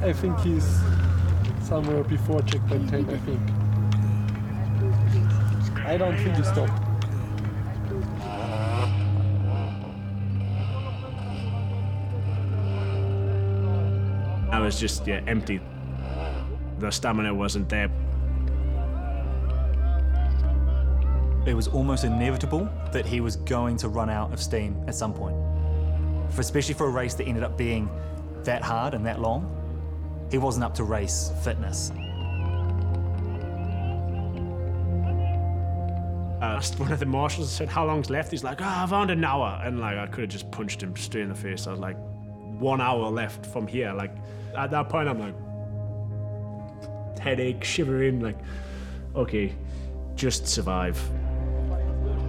I think he's somewhere before checkpoint 10, I think. I don't think he stopped. I was just empty. The stamina wasn't there. It was almost inevitable that he was going to run out of steam at some point. Especially for a race that ended up being that hard and that long, he wasn't up to race fitness. I asked one of the marshals, said, how long's left? He's like, I've around an hour. And like, I could have just punched him straight in the face. I was like, 1 hour left from here. Like, at that point, I'm like, headache, shivering, like, okay, just survive.